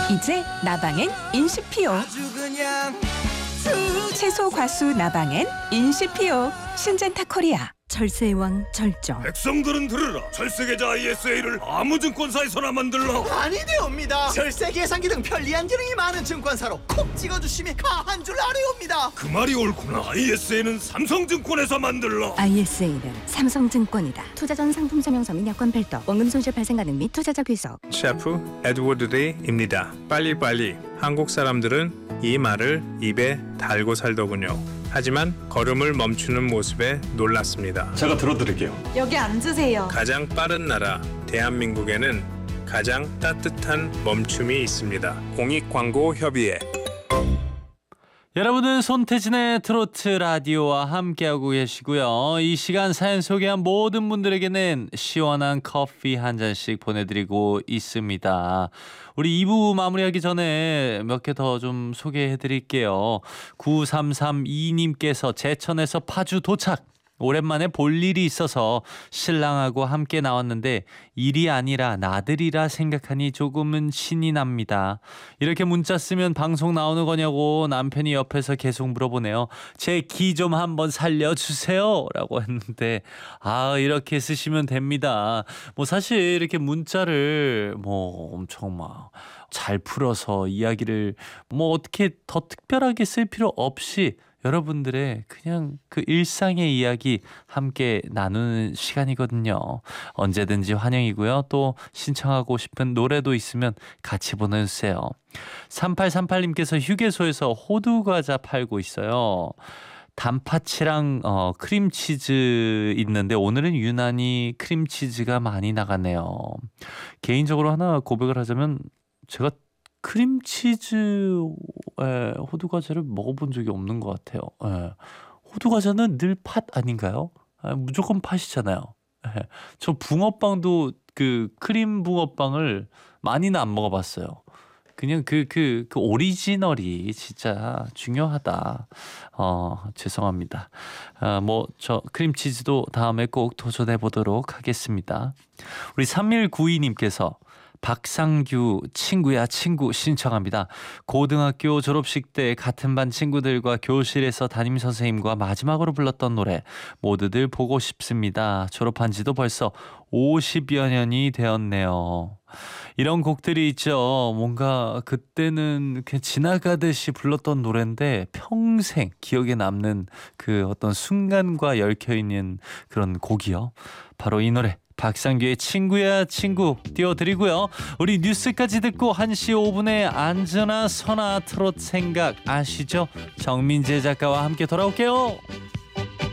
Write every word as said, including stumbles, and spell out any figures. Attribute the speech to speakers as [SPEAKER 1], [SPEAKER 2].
[SPEAKER 1] 이제 나방엔 인시피오. 채소 과수 나방엔 인시피오. 신젠타 코리아.
[SPEAKER 2] 절세의 왕 절정.
[SPEAKER 3] 백성들은 들으라. 절세계좌 아이에스에이를 아무 증권사에서나 만들라.
[SPEAKER 4] 아니되옵니다. 절세 계산기 등 편리한 기능이 많은 증권사로 콕 찍어주심이 가한 줄 아뢰옵니다.
[SPEAKER 3] 그 말이 옳구나. 아이에스에이는 삼성증권에서 만들라.
[SPEAKER 2] 아이에스에이는 삼성증권이다. 투자 전 상품 설명서 및 약관 별도, 원금 손실 발생 가능 및 투자자 귀속.
[SPEAKER 5] 셰프 에드워드 데이입니다. 빨리빨리. 한국 사람들은 이 말을 입에 달고 살더군요. 하지만 걸음을 멈추는 모습에 놀랐습니다.
[SPEAKER 6] 제가 들어드릴게요.
[SPEAKER 7] 여기 앉으세요.
[SPEAKER 5] 가장 빠른 나라 대한민국에는 가장 따뜻한 멈춤이 있습니다. 공익광고협의회.
[SPEAKER 8] 여러분은 손태진의 트로트 라디오와 함께하고 계시고요. 이 시간 사연 소개한 모든 분들에게는 시원한 커피 한 잔씩 보내드리고 있습니다. 우리 이 부 마무리하기 전에 몇 개 더 좀 소개해드릴게요. 구삼삼이 님께서 제천에서 파주 도착. 오랜만에 볼 일이 있어서 신랑하고 함께 나왔는데 일이 아니라 나들이라 생각하니 조금은 신이 납니다. 이렇게 문자 쓰면 방송 나오는 거냐고 남편이 옆에서 계속 물어보네요. 제 기 좀 한번 살려주세요 라고 했는데 아 이렇게 쓰시면 됩니다. 뭐 사실 이렇게 문자를 뭐 엄청 막 잘 풀어서 이야기를 뭐 어떻게 더 특별하게 쓸 필요 없이 여러분들의 그냥 그 일상의 이야기 함께 나누는 시간이거든요. 언제든지 환영이고요. 또 신청하고 싶은 노래도 있으면 같이 보내주세요. 삼팔삼팔 님께서 휴게소에서 호두과자 팔고 있어요. 단팥이랑 어, 크림치즈 있는데 오늘은 유난히 크림치즈가 많이 나갔네요. 개인적으로 하나 고백을 하자면 제가 크림치즈 호두과자를 먹어본 적이 없는 것 같아요. 에. 호두과자는 늘 팥 아닌가요? 아, 무조건 팥이잖아요. 에. 저 붕어빵도 그 크림 붕어빵을 많이는 안 먹어봤어요. 그냥 그, 그, 그 오리지널이 진짜 중요하다. 어, 죄송합니다. 아, 뭐, 저 크림치즈도 다음에 꼭 도전해 보도록 하겠습니다. 우리 삼일구이 님께서 박상규 친구야 친구 신청합니다. 고등학교 졸업식 때 같은 반 친구들과 교실에서 담임 선생님과 마지막으로 불렀던 노래 모두들 보고 싶습니다. 졸업한 지도 벌써 오십여 년이 되었네요. 이런 곡들이 있죠. 뭔가 그때는 그냥 지나가듯이 불렀던 노래인데 평생 기억에 남는 그 어떤 순간과 얽혀있는 그런 곡이요. 바로 이 노래 박상규의 친구야 친구 띄워드리고요. 우리 뉴스까지 듣고 한 시 오 분에 안전하 선하 트롯 생각 아시죠? 정민재 작가와 함께 돌아올게요.